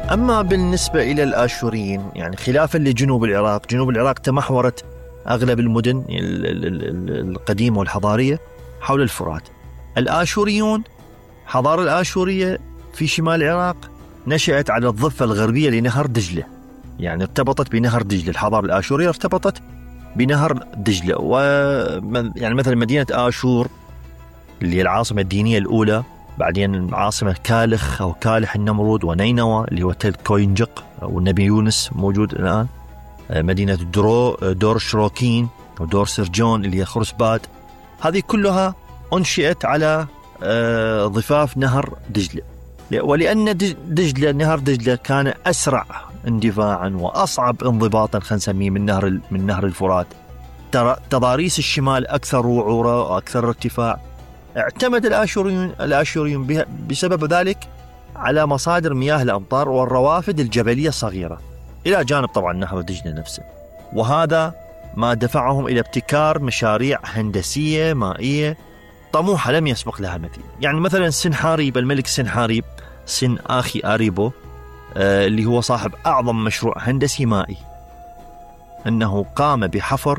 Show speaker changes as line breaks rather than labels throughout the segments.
أما بالنسبة إلى الآشوريين، يعني خلافا لجنوب العراق، جنوب العراق تمحورت أغلب المدن القديمة والحضارية حول الفرات. الآشوريون، حضارة الآشورية في شمال العراق نشأت على الضفة الغربية لنهر دجلة، يعني ارتبطت بنهر دجلة. الحضارة الآشورية ارتبطت بنهر دجلة، يعني مثلا مدينة آشور اللي هي العاصمة الدينية الأولى، بعدين عاصمة كالخ أو كالح النمرود، ونينوى اللي هو تل كوينجق والنبي يونس موجود الآن، مدينة دور شروكين ودور سرجون اللي هي خرسباد. هذه كلها أنشئت على ضفاف نهر دجلة، ولأن دجلة نهر دجلة كان أسرع اندفاعا وأصعب انضباطا، خلينا نسميه، من نهر الفرات. تضاريس الشمال أكثر وعورة وأكثر ارتفاع. اعتمد الآشوريون بسبب ذلك على مصادر مياه الأمطار والروافد الجبلية الصغيرة، إلى جانب طبعا نهر دجلة نفسه. وهذا ما دفعهم إلى ابتكار مشاريع هندسية مائية طموحة لم يسبق لها مثيل. يعني مثلا سنحاريب، الملك سنحاريب، سن آخي آريبو، اللي هو صاحب أعظم مشروع هندسي مائي، أنه قام بحفر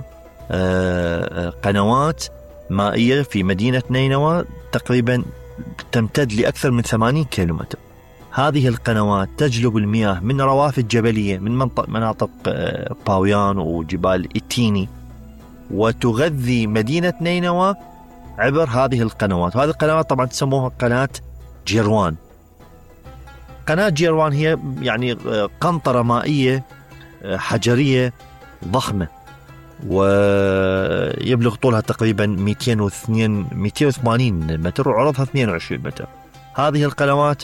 قنوات مائية في مدينة نينوى تقريبا تمتد لأكثر من 80 كيلومتر. هذه القنوات تجلب المياه من روافد جبلية من مناطق باويان وجبال إتيني، وتغذي مدينة نينوى عبر هذه القنوات. وهذه القنوات طبعا تسموها قناة جيروان. قناة جيروان هي يعني قنطرة مائية حجرية ضخمة، ويبلغ طولها تقريبا 280 متر وعرضها 22 متر. هذه القنوات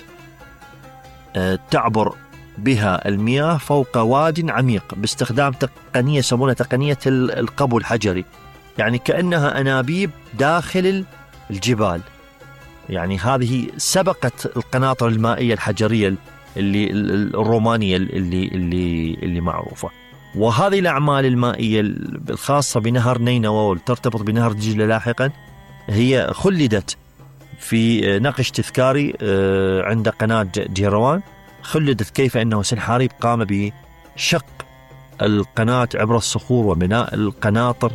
تعبر بها المياه فوق واد عميق باستخدام تقنية يسمونها تقنية القبو الحجري، يعني كأنها أنابيب داخل الجبال. يعني هذه سبقت القناطر المائية الحجرية اللي الرومانية اللي معروفة. وهذه الأعمال المائية الخاصة بنهر نينوى وترتبط بنهر دجلة لاحقا هي خلدت في نقش تذكاري عند قناة جيروان. خلدت كيف أنه سنحاريب قام بشق القناة عبر الصخور وبناء القناطر،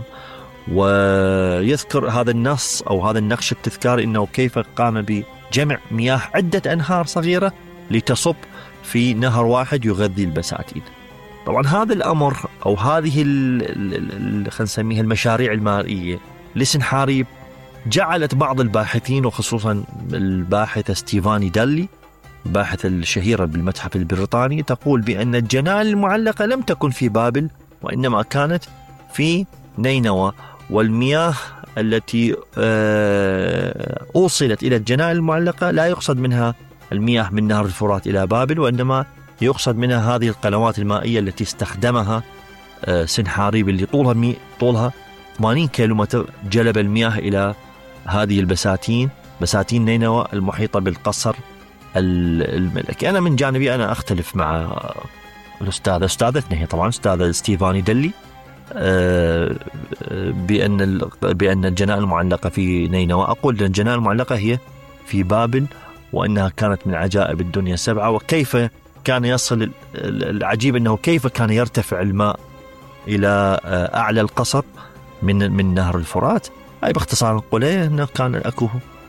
ويذكر هذا النص أو هذا النقش التذكاري أنه كيف قام بجمع مياه عدة أنهار صغيرة لتصب في نهر واحد يغذي البساتين. طبعا هذا الأمر أو هذه خلينا نسميها المشاريع المائية لسنحاريب جعلت بعض الباحثين وخصوصا الباحثة ستيفاني دالي، باحثة الشهيرة بالمتحف البريطاني، تقول بأن الجنال المعلقة لم تكن في بابل وإنما كانت في نينوى، والمياه التي أوصلت إلى الجنال المعلقة لا يقصد منها المياه من نهر الفرات إلى بابل، وإنما يقصد منها هذه القنوات المائية التي استخدمها سنحاريب اللي طولها 80 كيلومتر، جلب المياه إلى هذه بساتين نينوى المحيطة بالقصر الملكي. أنا من جانبي أنا أختلف مع أستاذتنا هي طبعا أستاذة ستيفاني دلي بأن الجنال المعلقة في نينوى. أقول أن الجنال المعلقة هي في بابل، وأنها كانت من عجائب الدنيا السبعة. وكيف كان يصل العجيب أنه كيف كان يرتفع الماء إلى أعلى القصر من نهر الفرات. أي باختصار نقول أنه كان أكو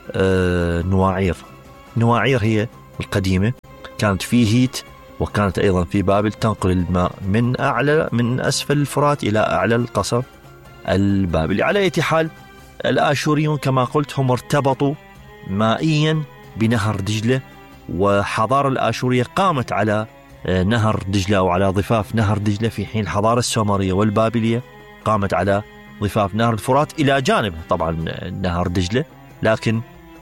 نواعير هي القديمة كانت في هيت، وكانت أيضا في بابل تنقل الماء من أسفل الفرات إلى أعلى القصر البابلي. على أي حال الآشوريون كما قلت هم ارتبطوا مائيا بنهر دجلة، وحضارة الآشورية قامت على نهر دجلة أو على ضفاف نهر دجلة، في حين الحضارة السومرية والبابلية قامت على ضفاف نهر الفرات إلى جانب طبعا نهر دجلة. لكن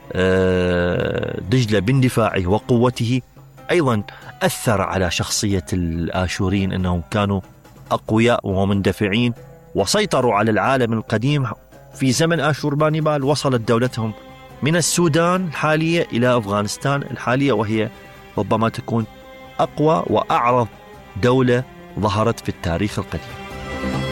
دجلة باندفاعه وقوته أيضا أثر على شخصية الآشوريين، أنهم كانوا أقوياء ومندفعين وسيطروا على العالم القديم. في زمن آشوربانيبال وصلت دولتهم من السودان الحالية إلى أفغانستان الحالية، وهي ربما تكون أقوى وأعرض دولة ظهرت في التاريخ القديم.